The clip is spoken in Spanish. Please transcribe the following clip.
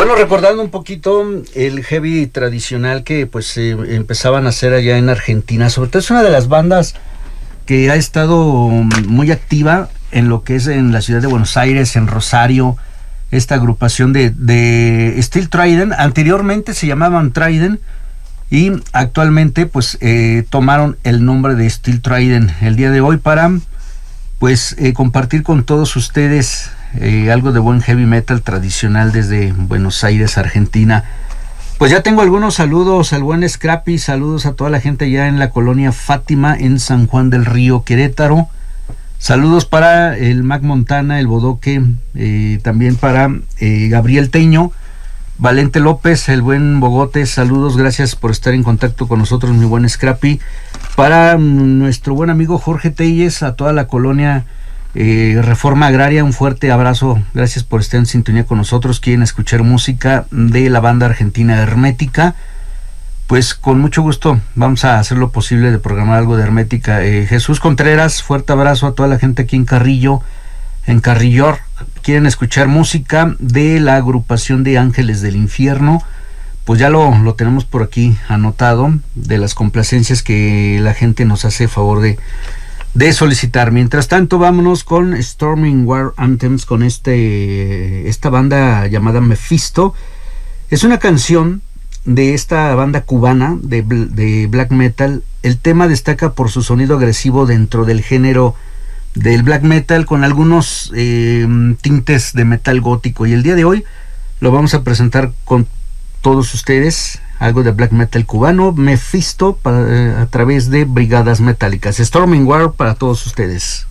Bueno, recordando un poquito el heavy tradicional que pues empezaban a hacer allá en Argentina, sobre todo es una de las bandas que ha estado muy activa en lo que es en la ciudad de Buenos Aires, en Rosario, esta agrupación de Steel Trident. Anteriormente se llamaban Trident y actualmente pues tomaron el nombre de Steel Trident el día de hoy para pues compartir con todos ustedes algo de buen heavy metal tradicional desde Buenos Aires, Argentina. Pues ya tengo algunos saludos al buen Scrappy, saludos a toda la gente ya en la colonia Fátima, en San Juan del Río, Querétaro. Saludos para el Mac Montana, el Bodoque, también para Gabriel Teño, Valente López, el buen Bogote, saludos, gracias por estar en contacto con nosotros, mi buen Scrappy. Para nuestro buen amigo Jorge Telles, a toda la colonia Reforma Agraria, un fuerte abrazo, gracias por estar en sintonía con nosotros. Quieren escuchar música de la banda argentina Hermética, pues con mucho gusto vamos a hacer lo posible de programar algo de Hermética. Jesús Contreras, fuerte abrazo a toda la gente aquí en Carrillo, en Carrillor. Quieren escuchar música de la agrupación de Ángeles del Infierno, pues ya lo tenemos por aquí anotado, de las complacencias que la gente nos hace favor de solicitar. Mientras tanto, vámonos con Storming War Anthems, con esta banda llamada Mephisto. Es una canción de esta banda cubana de black metal. El tema destaca por su sonido agresivo dentro del género del black metal, con algunos tintes de metal gótico, y el día de hoy lo vamos a presentar con todos ustedes, algo de black metal cubano, Mephisto, a través de Brigadas Metálicas. Storming War para todos ustedes.